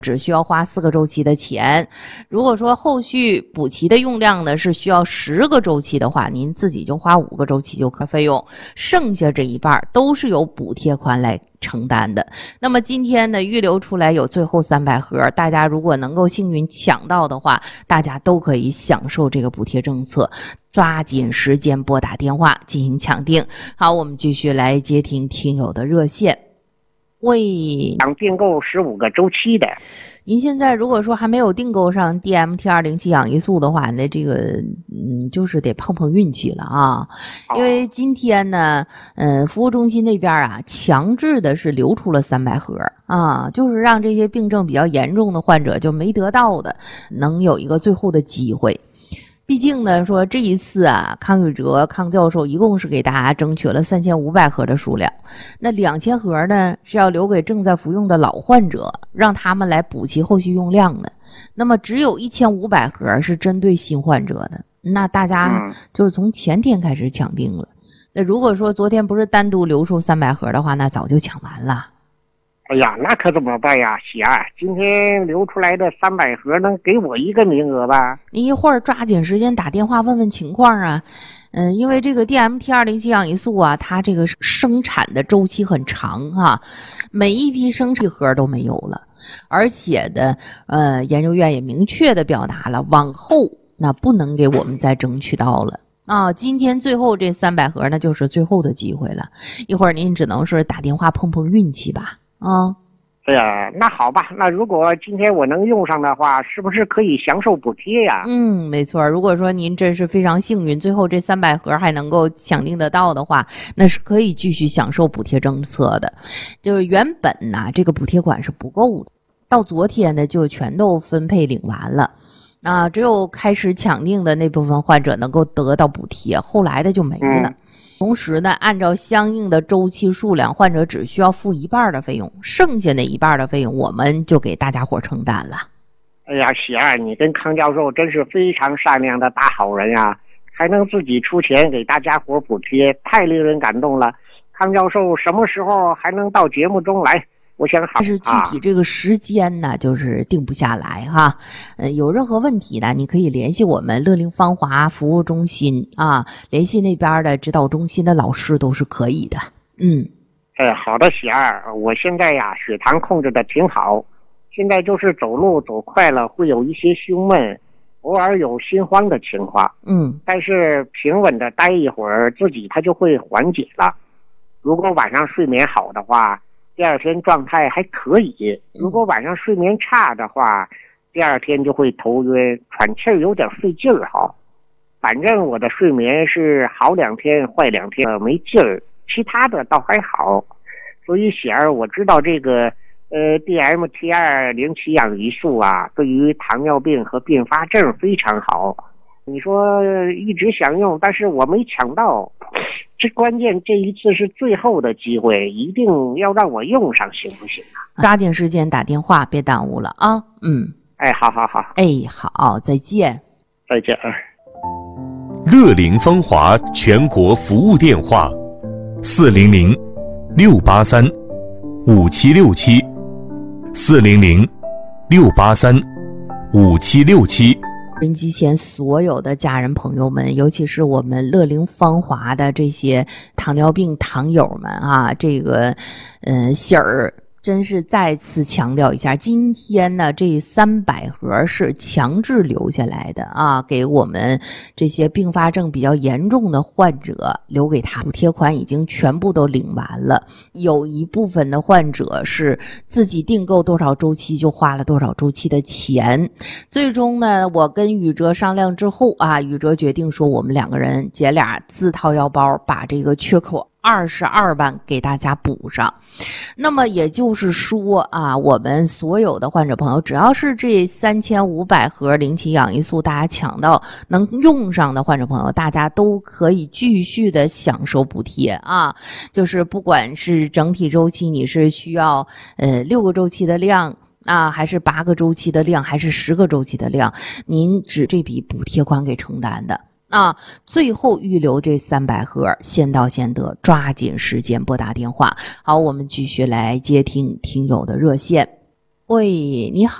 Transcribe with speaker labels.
Speaker 1: 只需要花4个周期的钱。如果说后续补齐的用量呢是需要10个周期的话，您自己就花5个周期就可费用，剩下这一半都是由补贴款来承担的。那么今天呢预留出来有最后300盒，大家如果能够幸运抢到的话，大家都可以享受这个补贴政策，抓紧时间拨打电话进行抢订。好，我们继续来接听听友的热线。喂，
Speaker 2: 想订购15个周期的。
Speaker 1: 您现在如果说还没有订购上 DMT207 养益素的话，那这个就是得碰碰运气了啊。因为今天呢服务中心那边啊强制的是留出了300盒啊，就是让这些病症比较严重的患者就没得到的能有一个最后的机会。毕竟呢，说这一次啊，康宇哲康教授一共是给大家争取了3500盒的数量，那2000盒呢是要留给正在服用的老患者，让他们来补齐后续用量的。那么只有1500盒是针对新患者的，那大家就是从前天开始抢订了。那如果说昨天不是单独留出300盒的话，那早就抢完了。
Speaker 2: 哎呀，那可怎么办呀，喜儿，今天留出来的300盒能给我一个名额吧？
Speaker 1: 你一会儿抓紧时间打电话问问情况啊。因为这个 DMT207 养益素啊，它这个生产的周期很长哈，每一批生产盒都没有了，而且的研究院也明确的表达了，往后那不能给我们再争取到了。啊，今天最后这300盒呢，就是最后的机会了。一会儿您只能是打电话碰碰运气吧。
Speaker 2: 哎呀，那好吧，那如果今天我能用上的话，是不是可以享受补贴呀？
Speaker 1: 没错，如果说您真是非常幸运，最后这300盒还能够抢订得到的话，那是可以继续享受补贴政策的。就是原本呢这个补贴款是不够的，到昨天呢就全都分配领完了啊，只有开始抢订的那部分患者能够得到补贴，后来的就没了。同时呢，按照相应的周期数量，患者只需要付一半的费用，剩下那一半的费用我们就给大家伙承担了。
Speaker 2: 哎呀，喜儿，你跟康教授真是非常善良的大好人呀，还能自己出钱给大家伙补贴，太令人感动了。康教授什么时候还能到节目中来？我想好，
Speaker 1: 但是具体这个时间呢，就是定不下来哈。有任何问题呢，你可以联系我们乐龄芳华服务中心啊，联系那边的指导中心的老师都是可以的。
Speaker 2: 好的，喜儿，我现在呀血糖控制的挺好，现在就是走路走快了会有一些胸闷，偶尔有心慌的情况。但是平稳的待一会儿，自己它就会缓解了。如果晚上睡眠好的话，第二天状态还可以，如果晚上睡眠差的话，第二天就会头晕，喘气儿有点费劲儿哈。反正我的睡眠是好2天坏2天没劲儿，其他的倒还好。所以喜儿，我知道这个DMT207 养益素啊，对于糖尿病和并发症非常好。你说一直想用，但是我没抢到。这关键这一次是最后的机会，一定要让我用上，行不行啊？
Speaker 1: 抓紧时间打电话，别耽误了啊。
Speaker 2: 好。
Speaker 1: 好，再见。
Speaker 2: 再见。
Speaker 3: 乐龄芳华全国服务电话：400-683-5767 400-683-5767。
Speaker 1: 收音机前所有的家人朋友们，尤其是我们乐龄芳华的这些糖尿病糖友们啊，这个喜儿真是再次强调一下，今天呢这300盒是强制留下来的啊，给我们这些并发症比较严重的患者留给他补贴款已经全部都领完了。有一部分的患者是自己订购多少周期就花了多少周期的钱，最终呢我跟宇哲商量之后啊，宇哲决定说我们2个人姐俩自掏腰包把这个缺口22万给大家补上。那么也就是说啊，我们所有的患者朋友，只要是这3500盒07养益素大家抢到能用上的患者朋友，大家都可以继续的享受补贴啊。就是不管是整体周期你是需要6个周期的量啊，还是8个周期的量，还是10个周期的量，您指这笔补贴款给承担的啊。最后预留这300盒，先到先得，抓紧时间拨打电话。好，我们继续来接听听友的热线。 喂，你好。